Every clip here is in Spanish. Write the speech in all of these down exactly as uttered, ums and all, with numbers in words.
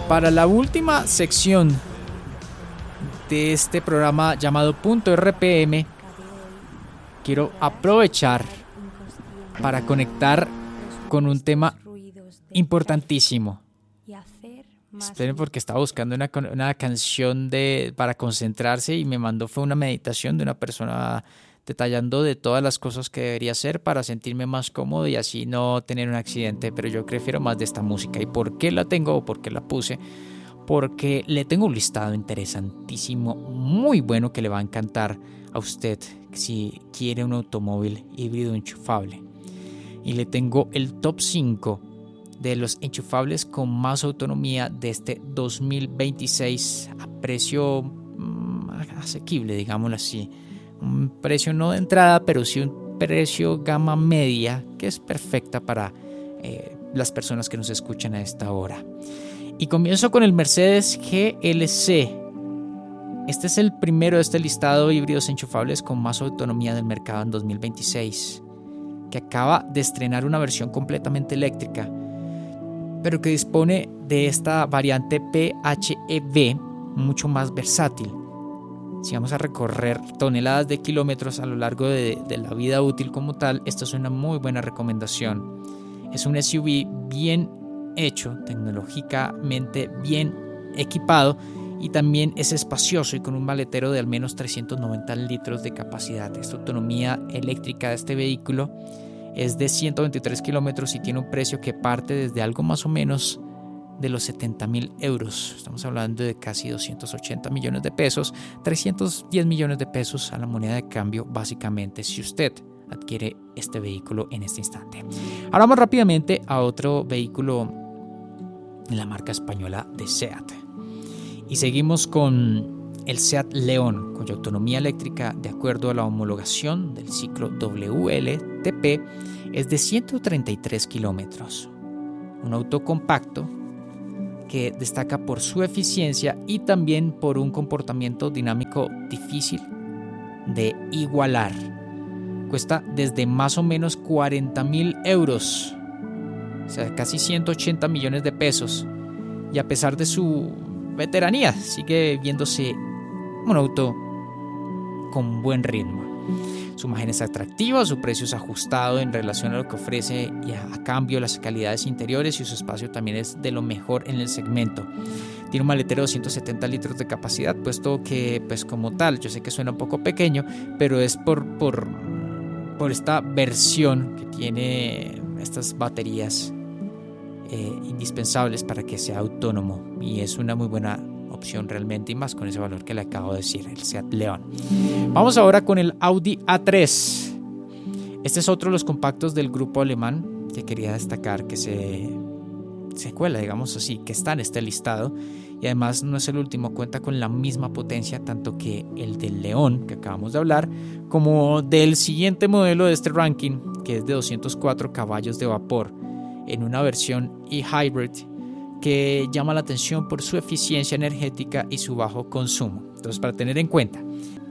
para la última sección de este programa llamado Punto R P M, quiero aprovechar para conectar con un tema importantísimo. Esperen, porque estaba buscando una, una canción de, para concentrarse, y me mandó fue una meditación de una persona detallando de todas las cosas que debería hacer para sentirme más cómodo y así no tener un accidente. Pero yo prefiero más de esta música. ¿Y por qué la tengo o por qué la puse? Porque le tengo un listado interesantísimo, muy bueno, que le va a encantar a usted si quiere un automóvil híbrido enchufable. Y le tengo el top cinco de los enchufables con más autonomía de este dos mil veintiséis a precio mmm, asequible, digámoslo así. Un precio no de entrada, pero sí un precio gama media, que es perfecta para eh, las personas que nos escuchan a esta hora. Y comienzo con el Mercedes G L C. Este es el primero de este listado de híbridos enchufables con más autonomía del mercado en dos mil veintiséis, que acaba de estrenar una versión completamente eléctrica, pero que dispone de esta variante P H E V mucho más versátil. Si vamos a recorrer toneladas de kilómetros a lo largo de, de la vida útil como tal, esta es una muy buena recomendación. Es un S U V bien hecho, tecnológicamente bien equipado, y también es espacioso y con un maletero de al menos trescientos noventa litros de capacidad. Esta autonomía eléctrica de este vehículo es de ciento veintitrés kilómetros y tiene un precio que parte desde algo más o menos de los setenta mil euros. Estamos hablando de casi doscientos ochenta millones de pesos, trescientos diez millones de pesos a la moneda de cambio, básicamente, si usted adquiere este vehículo en este instante. Ahora vamos rápidamente a otro vehículo de la marca española de SEAT. Y seguimos con el SEAT León, cuya autonomía eléctrica, de acuerdo a la homologación del ciclo W L T P, es de ciento treinta y tres kilómetros. Un auto compacto que destaca por su eficiencia y también por un comportamiento dinámico difícil de igualar. Cuesta desde más o menos cuarenta mil euros, o sea, casi ciento ochenta millones de pesos. Y a pesar de su veteranía, sigue viéndose un auto con buen ritmo. Su imagen es atractiva, su precio es ajustado en relación a lo que ofrece y a, a cambio las calidades interiores, y su espacio también es de lo mejor en el segmento. Tiene un maletero de doscientos setenta litros de capacidad, puesto que, pues como tal, yo sé que suena un poco pequeño, pero es por, por, por esta versión que tiene estas baterías eh, indispensables para que sea autónomo, y es una muy buena opción realmente, y más con ese valor que le acabo de decir, el SEAT León. Vamos ahora con el Audi A tres. Este es otro de los compactos del grupo alemán que quería destacar, que se, se cuela, digamos así, que está en este listado, y además no es el último, cuenta con la misma potencia tanto que el del León que acabamos de hablar, como del siguiente modelo de este ranking, que es de doscientos cuatro caballos de vapor en una versión e-hybrid, que llama la atención por su eficiencia energética y su bajo consumo. Entonces, para tener en cuenta,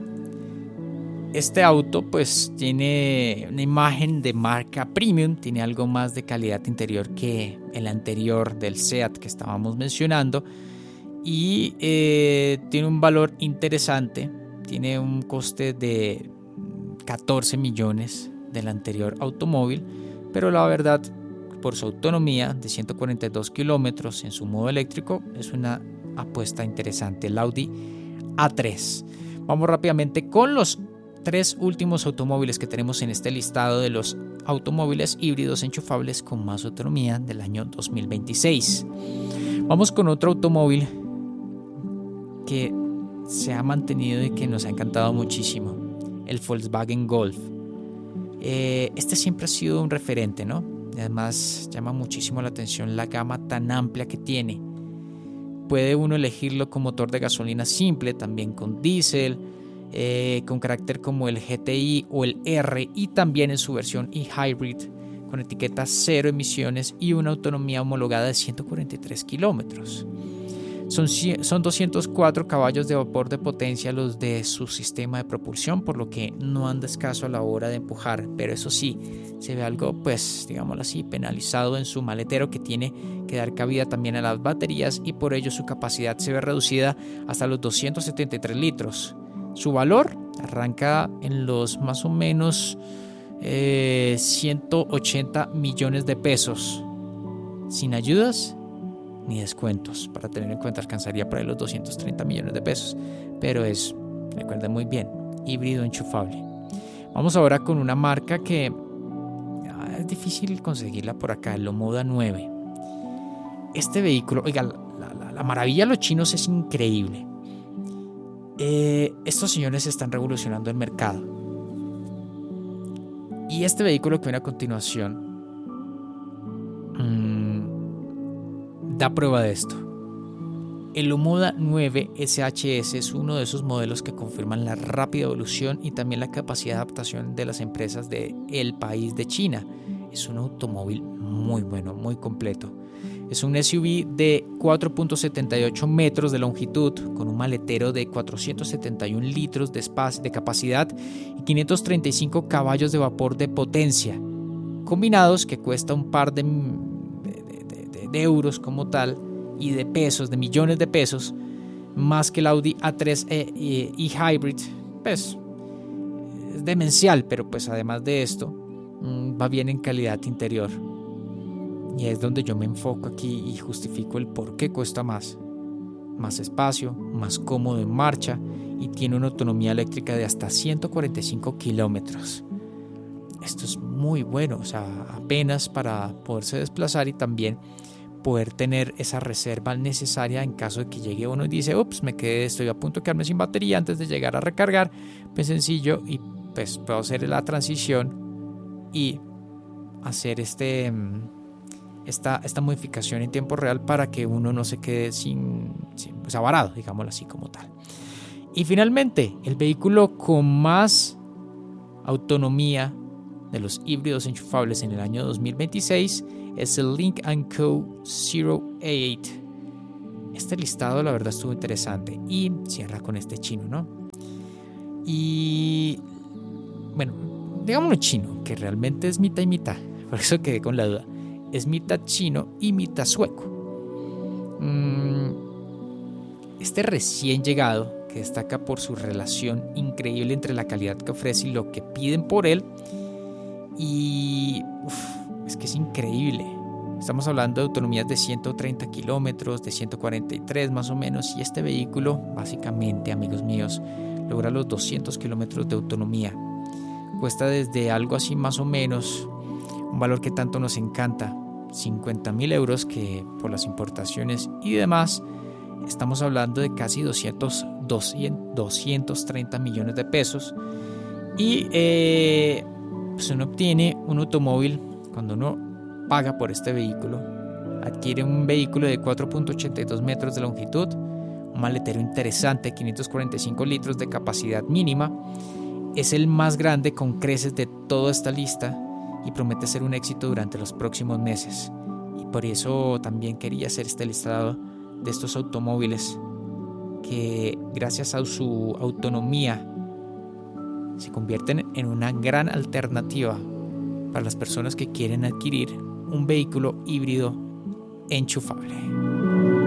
este auto pues tiene una imagen de marca premium, tiene algo más de calidad interior que el anterior del SEAT que estábamos mencionando, y eh, tiene un valor interesante, tiene un coste de catorce millones del anterior automóvil, pero la verdad, por su autonomía de ciento cuarenta y dos kilómetros en su modo eléctrico, es una apuesta interesante, el Audi A tres. Vamos rápidamente con los tres últimos automóviles que tenemos en este listado de los automóviles híbridos enchufables con más autonomía del año dos mil veintiséis. Vamos con otro automóvil que se ha mantenido y que nos ha encantado muchísimo, el Volkswagen Golf. Eh, este siempre ha sido un referente, ¿no? Además, llama muchísimo la atención la gama tan amplia que tiene. Puede uno elegirlo con motor de gasolina simple, también con diésel, eh, con carácter como el G T I o el R, y también en su versión e-hybrid con etiqueta cero emisiones y una autonomía homologada de ciento cuarenta y tres kilómetros. Son, son doscientos cuatro caballos de vapor de potencia los de su sistema de propulsión, por lo que no anda escaso a la hora de empujar, pero eso sí, se ve algo, pues, digámoslo así, penalizado en su maletero, que tiene que dar cabida también a las baterías, y por ello su capacidad se ve reducida hasta los doscientos setenta y tres litros. Su valor arranca en los más o menos eh, ciento ochenta millones de pesos, sin ayudas ni descuentos. Para tener en cuenta, alcanzaría para los doscientos treinta millones de pesos, pero es, recuerden muy bien, híbrido enchufable. Vamos ahora con una marca que ah, es difícil conseguirla por acá, el Omoda nueve. Este vehículo, oiga, la, la, la maravilla de los chinos es increíble. Eh, estos señores están revolucionando el mercado, y este vehículo que viene a continuación mmm, da prueba de esto. El Omoda nueve S H S es uno de esos modelos que confirman la rápida evolución y también la capacidad de adaptación de las empresas del país de China. Es un automóvil muy bueno, muy completo. Es un S U V de cuatro punto setenta y ocho metros de longitud, con un maletero de cuatrocientos setenta y un litros de, espacio, de capacidad y quinientos treinta y cinco caballos de vapor de potencia, combinados, que cuesta un par de, de, de, de, de euros como tal, y de pesos, de millones de pesos, más que el Audi A tres e, e, e-Hybrid. Pues es demencial, pero pues además de esto, va bien en calidad interior. Y es donde yo me enfoco aquí y justifico el por qué cuesta más. Más espacio, más cómodo en marcha, y tiene una autonomía eléctrica de hasta ciento cuarenta y cinco kilómetros. Esto es muy bueno, o sea, apenas para poderse desplazar y también poder tener esa reserva necesaria en caso de que llegue uno y dice, ups, me quedé, estoy a punto de quedarme sin batería antes de llegar a recargar. Pues sencillo, y pues puedo hacer la transición y hacer este... Esta, esta modificación en tiempo real para que uno no se quede sin, sin pues, avarado, digámoslo así como tal. Y finalmente, el vehículo con más autonomía de los híbridos enchufables en el año dos mil veintiséis es el Lynk and Co cero ocho. Este listado la verdad estuvo interesante y cierra con este chino, ¿no? Y bueno, digámoslo chino, que realmente es mitad y mitad, por eso quedé con la duda. Es mitad chino y mitad sueco. Este recién llegado, que destaca por su relación increíble entre la calidad que ofrece y lo que piden por él, y uf, es que es increíble. Estamos hablando de autonomías de ciento treinta kilómetros, de ciento cuarenta y tres más o menos, y este vehículo básicamente, amigos míos, logra los doscientos kilómetros de autonomía. Cuesta desde algo así más o menos, un valor que tanto nos encanta, cincuenta mil euros, que por las importaciones y demás estamos hablando de casi doscientos, doscientos treinta millones de pesos. Y eh, pues uno obtiene un automóvil, cuando uno paga por este vehículo, adquiere un vehículo de cuatro punto ochenta y dos metros de longitud, un maletero interesante, quinientos cuarenta y cinco litros de capacidad mínima. Es el más grande con creces de toda esta lista y promete ser un éxito durante los próximos meses. Y por eso también quería hacer este listado de estos automóviles que, gracias a su autonomía, se convierten en una gran alternativa para las personas que quieren adquirir un vehículo híbrido enchufable.